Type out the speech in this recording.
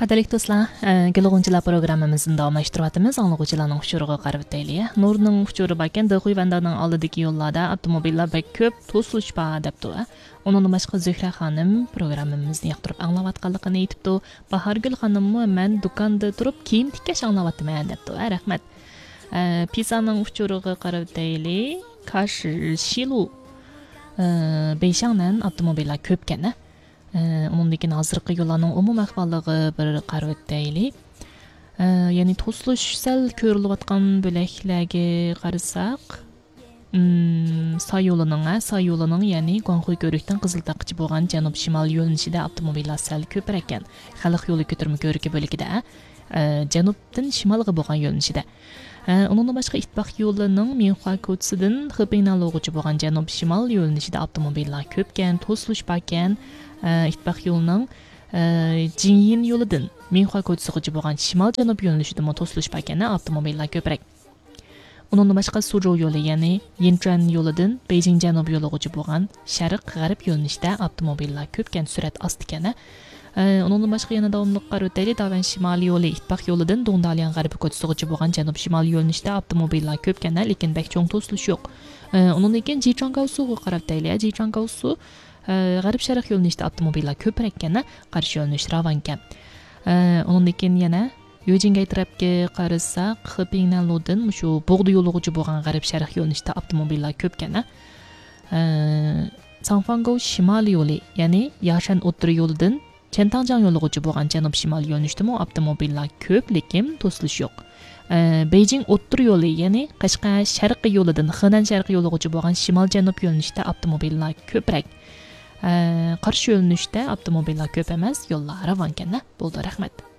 Qadrli do'stlar, Gülğunchilar programmamizni davomlashtiryapmiz. Anglag'uvchilarning uchuriga qarab o'taylik. Nurning uchuri bakan Xuyvandaning oldidagi yo'llarda avtomobillar bek ko'p to'silish bor debdi. Undan boshqa Zuhra xonim programmamizni yoqtirib anglayotganligini aytibdi. Bahargul xonimmi men do'konda turib kiyim tikish anglayapman debdi. Rahmat. Pisaning uchuriga qarab o'taylik. Shilu Beyshandan avtomobillar ko'pkan. Undan hozirgi yo'llarning umumiy ahvolligi bir qarab o'taylik. Ya'ni to'silish sal ko'rilayotgan bo'laklarga qarasak, Soy yo'lining ya'ni Guangxuy ko'rikdan Qiziltaqchi bo'lgan janub-shimol yo'nalishida avtomobillar sal ko'proq ekan. Xalq yo'li ko'tarma ko'riki bo'ligida janubdan shimolga bo'lgan yo'nalishida. Undan boshqa ittifoq yo'lining Minhua ko'chasidan Xipinalog'cha bo'lgan janub-shimol yo'nalishida avtomobillar ko'pkan, to'silish bor. İttifoq yo'lining Jinyin yo'lidan Minhua ko'chasiga bo'lgan shimol-janub yo'nalishida to'silish bor ekan, avtomobillar ko'proq. Undan boshqa Suzhou yo'li, ya'ni Yinchuan yo'lidan Beijing janub yo'liga bo'lgan sharq-g'arb yo'nalishida avtomobillar ko'pkan, surat ost ekan. Undan boshqa yana davomli qarab o'taylik, Davan shimoliy yo'li İttifoq yo'lidan Dongdalian g'arb ko'chasiga bo'lgan janub-shimol yo'nalishida avtomobillar ko'pkan, lekin bek cho'ng to'silish yo'q. Undan keyin Jichanggaosuga qarab o'taylik. Jichanggaosu g'arb sharq yo'nalishida avtomobillar ko'proq ekan, qarshi yo'nalish ravon ekan. Undan keyin yana Yujingay tarafga qarasak, Xipinalodin shu Bog'di yo'liga bo'lgan g'arb sharq yo'nalishida avtomobillar ko'pkan. Sanfangou shimoliy yo'li, ya'ni Yashan o'ttir yo'lidan Chentangjiang yo'liga bo'lgan janub-shimol yo'nalishda avtomobillar ko'p, lekin to'silish yo'q. Beijing o'ttir yo'li, ya'ni Qashqar sharqiy yo'lidan Henan sharqiy yo'liga bo'lgan shimol-janub yo'nalishda avtomobillar ko'proq. Qarshi yo'nalishda avtomobillar ko'p emas, yo'llar ravon ekan. Bo'ldi, rahmat.